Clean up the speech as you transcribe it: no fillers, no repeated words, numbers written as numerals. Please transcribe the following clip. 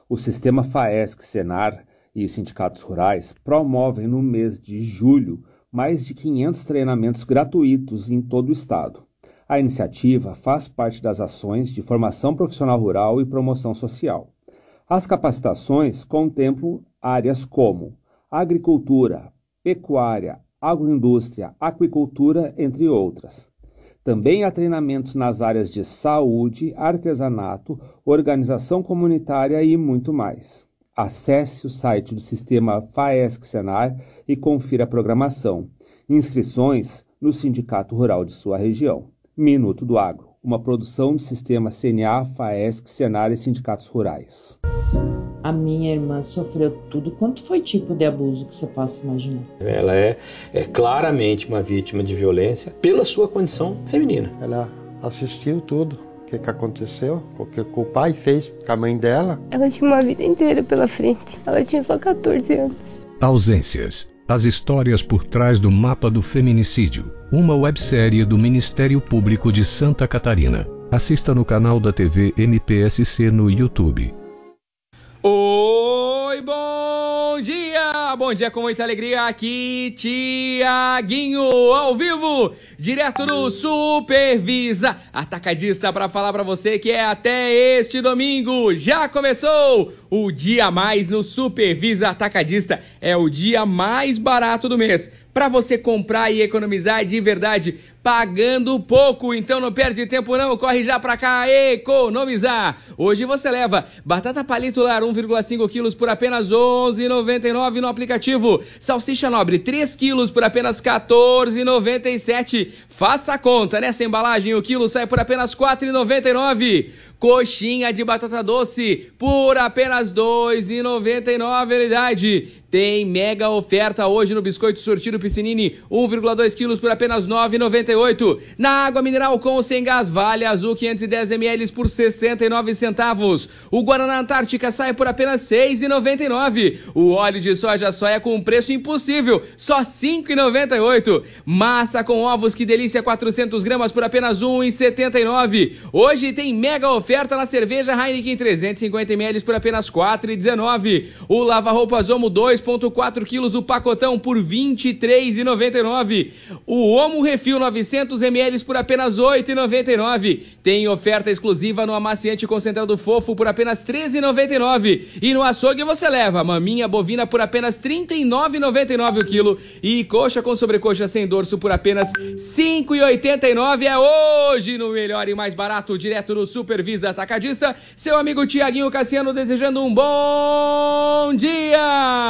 O sistema FAESC-Senar e sindicatos rurais promovem no mês de julho mais de 500 treinamentos gratuitos em todo o estado. A iniciativa faz parte das ações de formação profissional rural e promoção social. As capacitações contemplam áreas como agricultura, pecuária, agroindústria, aquicultura, entre outras. Também há treinamentos nas áreas de saúde, artesanato, organização comunitária e muito mais. Acesse o site do sistema FAESC-Senar e confira a programação. Inscrições no Sindicato Rural de sua região. Minuto do Agro, uma produção do sistema CNA, FAESC-Senar e Sindicatos Rurais. A minha irmã sofreu tudo quanto foi tipo de abuso que você possa imaginar. Ela é claramente uma vítima de violência pela sua condição feminina. Ela assistiu tudo, o que aconteceu, o que o pai fez com a mãe dela. Ela tinha uma vida inteira pela frente. Ela tinha só 14 anos. Ausências. As histórias por trás do mapa do feminicídio. Uma websérie do Ministério Público de Santa Catarina. Assista no canal da TV MPSC no YouTube. Oi, bom dia! Bom dia com muita alegria, aqui Tiaguinho, ao vivo, direto do Supervisa Atacadista, para falar para você que até este domingo já começou o dia mais no Supervisa Atacadista, é o dia mais barato do mês, para você comprar e economizar de verdade, pagando pouco. Então não perde tempo não, corre já pra cá economizar. Hoje você leva batata palito lar 1,5 quilos por apenas R$ 11,99 no aplicativo. Salsicha nobre 3 quilos por apenas R$ 14,97. Faça a conta, nessa embalagem o quilo sai por apenas R$ 4,99. Coxinha de batata doce por apenas R$ 2,99 a unidade. Tem mega oferta hoje no biscoito sortido Piscinini, 1,2 quilos por apenas R$ 9,98. Na água mineral com ou sem gás, Vale Azul 510 ml por 69 centavos. O Guaraná Antártica sai por apenas R$ 6,99. O óleo de soja soia com um preço impossível, só R$ 5,98. Massa com ovos, que delícia, 400 gramas por apenas R$ 1,79. Hoje tem mega oferta na cerveja Heineken 350 ml por apenas R$ 4,19. O lava-roupas Omo 2,4 quilos o pacotão por R$ 23,99. O Omo Refil 900 ml por apenas R$ 8,99. Tem oferta exclusiva no amaciante concentrado fofo por apenas R$ 13,99. E no açougue você leva maminha bovina por apenas R$ 39,99 o quilo e coxa com sobrecoxa sem dorso por apenas R$ 5,89. É hoje no melhor e mais barato, direto do Supervisa Atacadista. Seu amigo Tiaguinho Cassiano desejando um bom dia!